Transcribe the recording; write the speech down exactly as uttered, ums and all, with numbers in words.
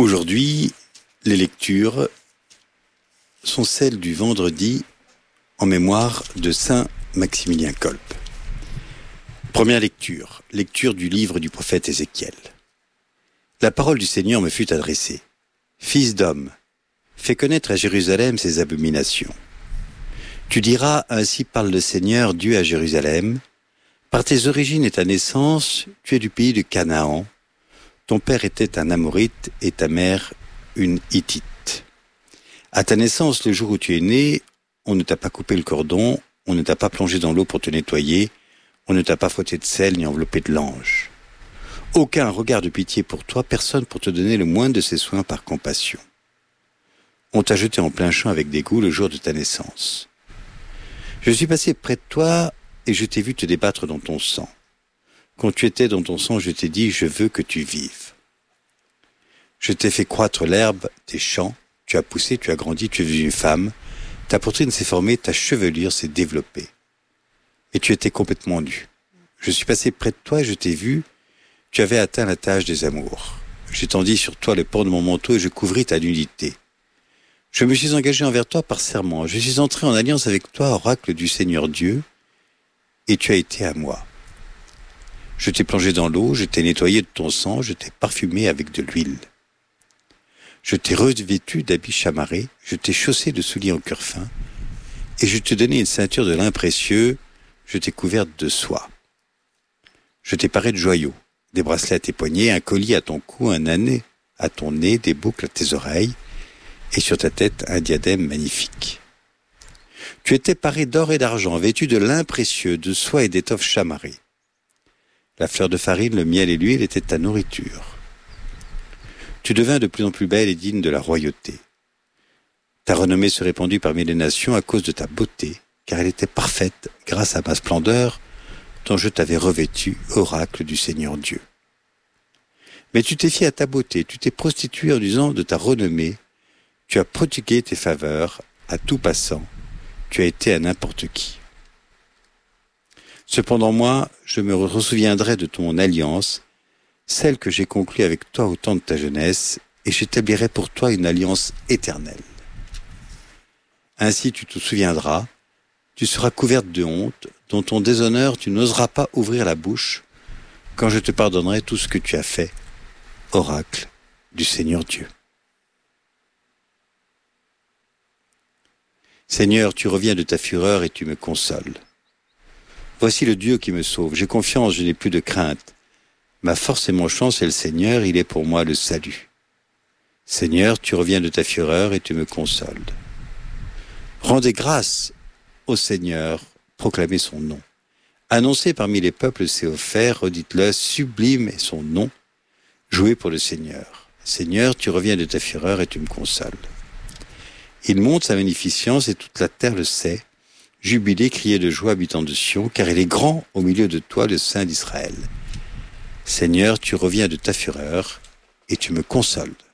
Aujourd'hui, les lectures sont celles du vendredi en mémoire de Saint Maximilien Kolb. Première lecture, lecture du livre du prophète Ézéchiel. La parole du Seigneur me fut adressée. Fils d'homme, fais connaître à Jérusalem ses abominations. Tu diras, ainsi parle le Seigneur, Dieu à Jérusalem, par tes origines et ta naissance, tu es du pays de Canaan. Ton père était un Amorite et ta mère une Hittite. À ta naissance, le jour où tu es né, on ne t'a pas coupé le cordon, on ne t'a pas plongé dans l'eau pour te nettoyer, on ne t'a pas frotté de sel ni enveloppé de lange. Aucun regard de pitié pour toi, personne pour te donner le moindre de ses soins par compassion. On t'a jeté en plein champ avec dégoût le jour de ta naissance. Je suis passé près de toi et je t'ai vu te débattre dans ton sang. Quand tu étais dans ton sang, je t'ai dit, je veux que tu vives. Je t'ai fait croître l'herbe des champs, tu as poussé, tu as grandi, tu es devenue femme, ta poitrine s'est formée, ta chevelure s'est développée. Et tu étais complètement nu. Je suis passé près de toi et je t'ai vu, tu avais atteint la tâche des amours. J'étendis sur toi le pan de mon manteau et je couvris ta nudité. Je me suis engagé envers toi par serment, je suis entré en alliance avec toi, oracle du Seigneur Dieu, et tu as été à moi. Je t'ai plongé dans l'eau, je t'ai nettoyé de ton sang, je t'ai parfumé avec de l'huile. Je t'ai revêtu d'habits chamarrés, je t'ai chaussé de souliers en cuir fin, et je t'ai donné une ceinture de lin précieux, je t'ai couverte de soie. Je t'ai paré de joyaux, des bracelets à tes poignets, un collier à ton cou, un anneau à ton nez, des boucles à tes oreilles, et sur ta tête un diadème magnifique. Tu étais paré d'or et d'argent, vêtu de lin précieux, de soie et d'étoffes chamarrées. La fleur de farine, le miel et l'huile étaient ta nourriture. Tu devins de plus en plus belle et digne de la royauté. Ta renommée se répandit parmi les nations à cause de ta beauté, car elle était parfaite grâce à ma splendeur dont je t'avais revêtu, oracle du Seigneur Dieu. Mais tu t'es fié à ta beauté, tu t'es prostitué en usant de ta renommée, tu as prodigué tes faveurs à tout passant, tu as été à n'importe qui. Cependant moi, je me ressouviendrai de ton alliance, celle que j'ai conclue avec toi au temps de ta jeunesse, et j'établirai pour toi une alliance éternelle. Ainsi tu te souviendras, tu seras couverte de honte, dont ton déshonneur tu n'oseras pas ouvrir la bouche, quand je te pardonnerai tout ce que tu as fait, oracle du Seigneur Dieu. Seigneur, tu reviens de ta fureur et tu me consoles. Voici le Dieu qui me sauve. J'ai confiance, je n'ai plus de crainte. Ma force et mon chant, c'est le Seigneur, il est pour moi le salut. Seigneur, tu reviens de ta fureur et tu me consoles. Rendez grâce au Seigneur, proclamez son nom. Annoncez parmi les peuples ses offerts, redites-le, sublime est son nom. Jouez pour le Seigneur. Seigneur, tu reviens de ta fureur et tu me consoles. Il montre sa magnificence et toute la terre le sait. Jubilez, criez de joie, habitants de Sion, car il est grand au milieu de toi, le Saint d'Israël. Seigneur, tu reviens de ta fureur et tu me consoles.